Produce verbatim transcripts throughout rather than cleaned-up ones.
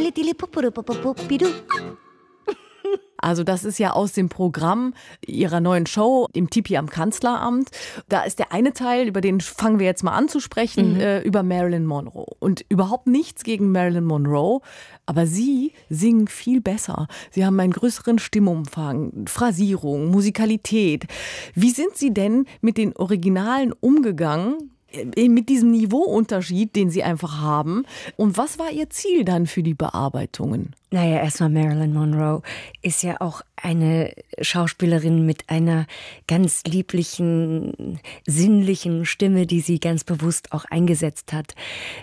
Also das ist ja aus dem Programm ihrer neuen Show, im Tipi am Kanzleramt. Da ist der eine Teil, über den fangen wir jetzt mal an zu sprechen, mhm. äh, über Marilyn Monroe. Und überhaupt nichts gegen Marilyn Monroe, aber sie singen viel besser. Sie haben einen größeren Stimmumfang, Phrasierung, Musikalität. Wie sind Sie denn mit den Originalen umgegangen? Mit diesem Niveauunterschied, den Sie einfach haben. Und was war Ihr Ziel dann für die Bearbeitungen? Naja, erstmal Marilyn Monroe ist ja auch eine Schauspielerin mit einer ganz lieblichen, sinnlichen Stimme, die sie ganz bewusst auch eingesetzt hat.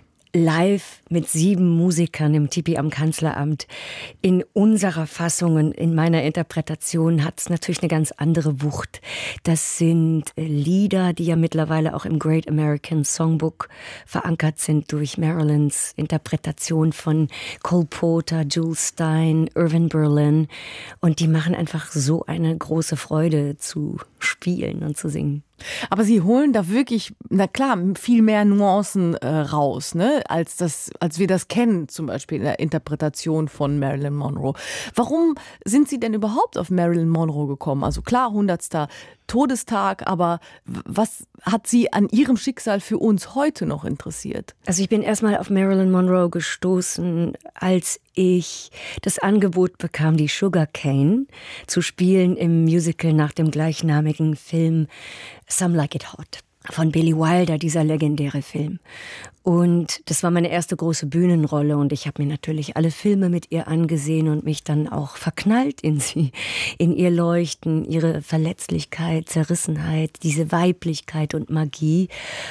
Live mit sieben Musikern im Tipi am Kanzleramt. In unserer Fassung und in meiner Interpretation hat es natürlich eine ganz andere Wucht. Das sind Lieder, die ja mittlerweile auch im Great American Songbook verankert sind durch Marilyns Interpretation von Cole Porter, Jules Stein, Irving Berlin. Und die machen einfach so eine große Freude zu spielen und zu singen. Aber Sie holen da wirklich, na klar, viel mehr Nuancen äh, raus, ne, als das, als wir das kennen, zum Beispiel in der Interpretation von Marilyn Monroe. Warum sind Sie denn überhaupt auf Marilyn Monroe gekommen? Also klar, hundertster Todestag, aber was hat Sie an ihrem Schicksal für uns heute noch interessiert? Also ich bin erstmal auf Marilyn Monroe gestoßen, als ich das Angebot bekam, die Sugar Cane zu spielen im Musical nach dem gleichnamigen Film Some Like It Hot von Billy Wilder, dieser legendäre Film. Und das war meine erste große Bühnenrolle und ich habe mir natürlich alle Filme mit ihr angesehen und mich dann auch verknallt in sie, in ihr Leuchten, ihre Verletzlichkeit, Zerrissenheit, diese Weiblichkeit und Magie.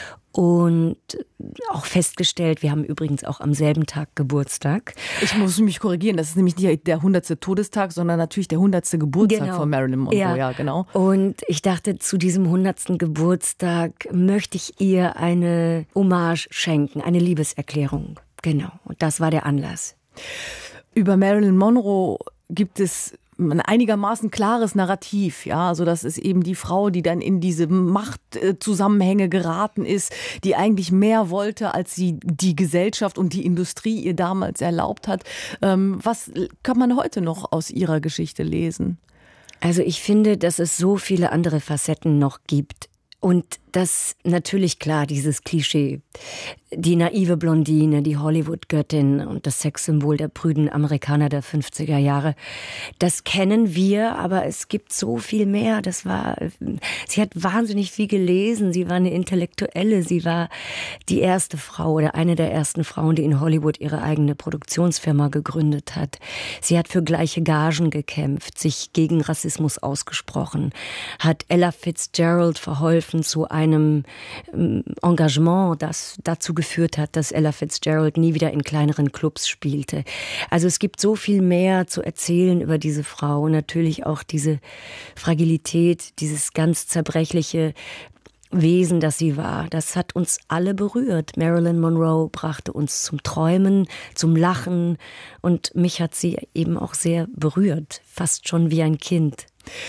Und auch festgestellt, wir haben übrigens auch am selben Tag Geburtstag. Ich muss mich korrigieren, das ist nämlich nicht der hundertste Todestag, sondern natürlich der hundertste Geburtstag genau. von Marilyn Monroe. Ja. ja, genau. Und ich dachte, zu diesem hundertsten Geburtstag möchte ich ihr eine Hommage schenken, eine Liebeserklärung. Genau, und das war der Anlass. Über Marilyn Monroe gibt es ein einigermaßen klares Narrativ, ja, also das ist eben die Frau, die dann in diese Machtzusammenhänge geraten ist, die eigentlich mehr wollte, als sie die Gesellschaft und die Industrie ihr damals erlaubt hat. Was kann man heute noch aus ihrer Geschichte lesen? Also ich finde, dass es so viele andere Facetten noch gibt. Und das natürlich klar, dieses Klischee, die naive Blondine, die Hollywood-Göttin und das Sexsymbol der prüden Amerikaner der fünfziger Jahre, das kennen wir, aber es gibt so viel mehr. Das war, sie hat wahnsinnig viel gelesen, sie war eine Intellektuelle, sie war die erste Frau oder eine der ersten Frauen, die in Hollywood ihre eigene Produktionsfirma gegründet hat. Sie hat für gleiche Gagen gekämpft, sich gegen Rassismus ausgesprochen, hat Ella Fitzgerald verholfen zu einem Engagement, das dazu geführt hat, dass Ella Fitzgerald nie wieder in kleineren Clubs spielte. Also es gibt so viel mehr zu erzählen über diese Frau und natürlich auch diese Fragilität, dieses ganz zerbrechliche Wesen, das sie war. Das hat uns alle berührt. Marilyn Monroe brachte uns zum Träumen, zum Lachen und mich hat sie eben auch sehr berührt, fast schon wie ein Kind.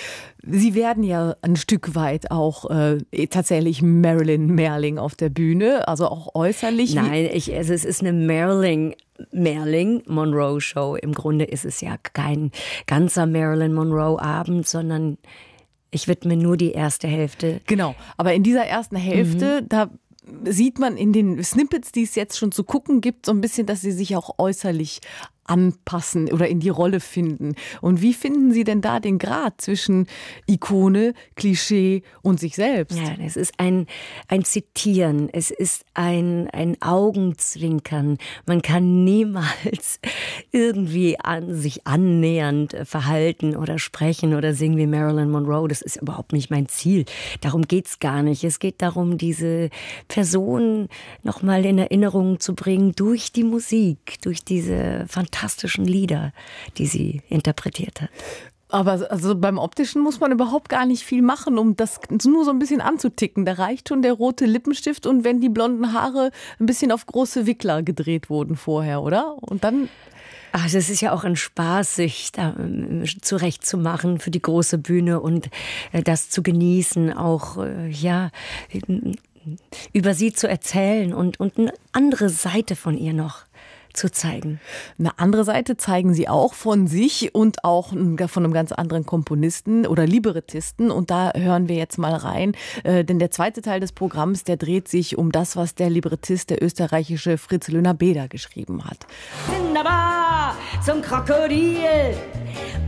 Sie werden ja ein Stück weit auch äh, tatsächlich Marilyn Merling auf der Bühne, also auch äußerlich. Nein, ich, also es ist eine Marilyn Merling Monroe Show. Im Grunde ist es ja kein ganzer Marilyn Monroe Abend, sondern ich widme nur die erste Hälfte. Genau, aber in dieser ersten Hälfte, mhm. da sieht man in den Snippets, die es jetzt schon zu gucken gibt, so ein bisschen, dass sie sich auch äußerlich anpassen oder in die Rolle finden. Und wie finden Sie denn da den Grad zwischen Ikone, Klischee und sich selbst? Ja, es ist ein, ein Zitieren, es ist ein, ein Augenzwinkern. Man kann niemals irgendwie an sich annähernd verhalten oder sprechen oder singen wie Marilyn Monroe. Das ist überhaupt nicht mein Ziel. Darum geht's gar nicht. Es geht darum, diese Person nochmal in Erinnerung zu bringen durch die Musik, durch diese fantastischen Lieder, die sie interpretiert hat. Aber also beim Optischen muss man überhaupt gar nicht viel machen, um das nur so ein bisschen anzuticken. Da reicht schon der rote Lippenstift und wenn die blonden Haare ein bisschen auf große Wickler gedreht wurden vorher, oder? Und dann... Ach, das ist ja auch ein Spaß, sich da zurechtzumachen für die große Bühne und das zu genießen, auch, ja, über sie zu erzählen und, und eine andere Seite von ihr noch zu zeigen. Eine andere Seite zeigen Sie auch von sich und auch von einem ganz anderen Komponisten oder Librettisten. Und da hören wir jetzt mal rein. Äh, denn der zweite Teil des Programms, der dreht sich um das, was der Librettist, der österreichische Fritz Löhner-Beder, geschrieben hat. Wunderbar, zum Krokodil,